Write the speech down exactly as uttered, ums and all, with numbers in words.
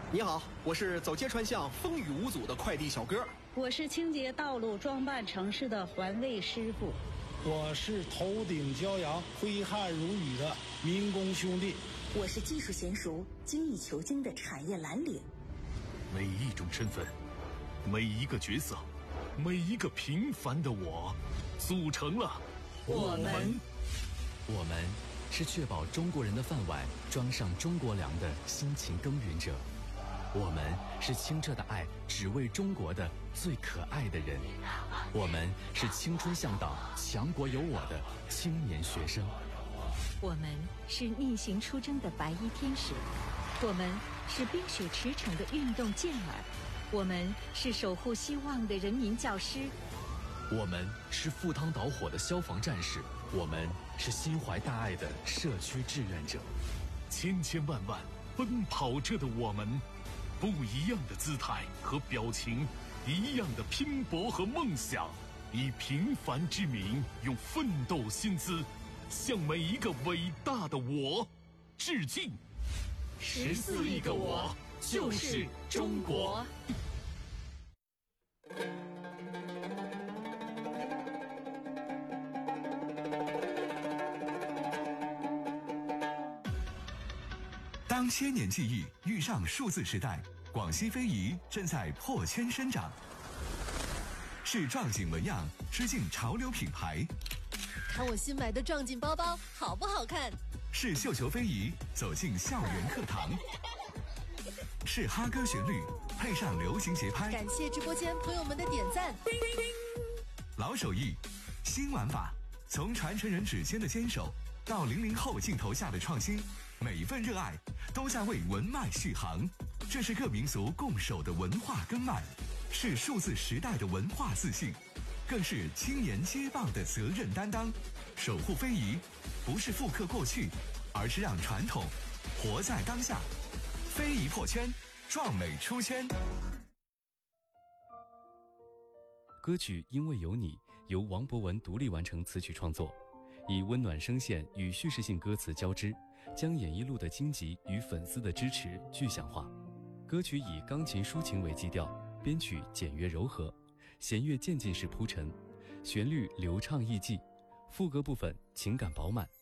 你好，我是走街串巷风雨无阻的快递小哥。 我是清洁道路装扮城市的环卫师傅。 我是头顶骄阳挥汗如雨的民工兄弟。 我是技术娴熟精益求精的产业蓝领。 每一种身份，每一个角色，每一个平凡的我，组成了我们。我们是确保中国人的饭碗装上中国粮的辛勤耕耘者。我们是清澈的爱只为中国的最可爱的人。我们是青春向导强国有我的青年学生。 我们是逆行出征的白衣天使。我们是冰雪驰骋的运动健儿。我们是守护希望的人民教师。 我们是赴汤蹈火的消防战士。我们是心怀大爱的社区志愿者。 千千万万奔跑着的我们，不一样的姿态和表情，一样的拼搏和梦想，以平凡之名，用奋斗薪资，向每一个伟大的我致敬。 十四亿个我，就是中国。 当千年记忆遇上数字时代，广西非遗正在破圈生长。是壮锦纹样致敬潮流品牌， 看我新买的壮锦包包好不好看？ 是绣球非遗走进校园课堂，是哈歌旋律配上流行节拍。 感谢直播间朋友们的点赞。 老手艺，新玩法，从传承人指尖的坚守到零零后镜头下的创新，每一份热爱都在为文脉续航。这是各民族共守的文化根脉，是数字时代的文化自信，更是青年接棒的责任担当。守护非遗，不是复刻过去，而是让传统活在当下。非遗破圈，壮美出圈。 歌曲《因为有你》由王博文独立完成词曲创作，以温暖声线与叙事性歌词交织，将演艺路的荆棘与粉丝的支持具象化。歌曲以钢琴抒情为基调，编曲简约柔和，弦乐渐进式铺陈，旋律流畅易记，副歌部分情感饱满，